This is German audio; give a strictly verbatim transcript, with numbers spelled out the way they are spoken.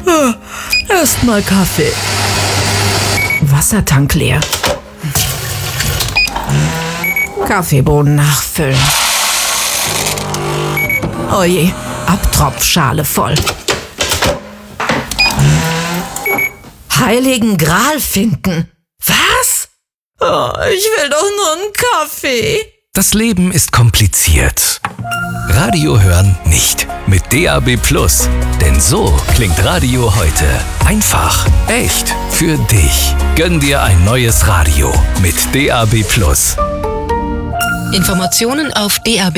Erstmal Kaffee. Wassertank leer. Kaffeebohnen nachfüllen. Oje, Abtropfschale voll. Heiligen Gral finden. Was? Oh, ich will doch nur einen Kaffee. Das Leben ist kompliziert. Radio hören nicht mit D A B Plus. Denn so klingt Radio heute. Einfach, echt, für dich. Gönn dir ein neues Radio mit D A B Plus. Informationen auf D A B